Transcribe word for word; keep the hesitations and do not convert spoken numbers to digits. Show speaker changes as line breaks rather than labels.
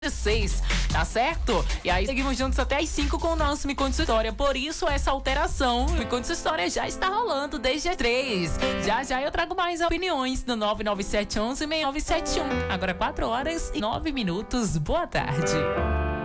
seis, tá certo? E aí seguimos juntos até as cinco com o nosso Me Conte Sua História. Por isso essa alteração, Me Conte Sua História já está rolando desde as três. Já já eu trago mais opiniões no nove nove sete um um seis nove sete um. Agora quatro horas e nove minutos. Boa tarde.